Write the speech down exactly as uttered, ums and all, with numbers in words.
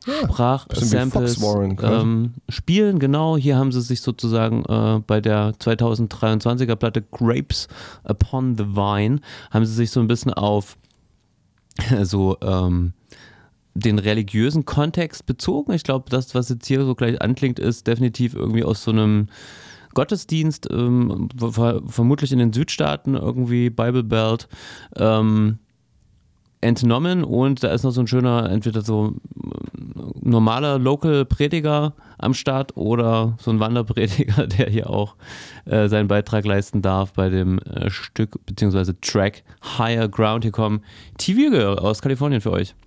Sprachsamples ähm, spielen. Genau, hier haben sie sich sozusagen äh, bei der zweitausenddreiundzwanziger Platte Grapes Upon the Vine haben sie sich so ein bisschen auf so ähm, den religiösen Kontext bezogen. Ich glaube, das, was jetzt hier so gleich anklingt, ist definitiv irgendwie aus so einem Gottesdienst, ähm, ver- vermutlich in den Südstaaten, irgendwie Bible Belt, ähm, entnommen, und da ist noch so ein schöner, entweder so normaler Local-Prediger am Start oder so ein Wanderprediger, der hier auch äh, seinen Beitrag leisten darf bei dem äh, Stück bzw. Track Higher Ground. Hier kommen T V Girl aus Kalifornien für euch.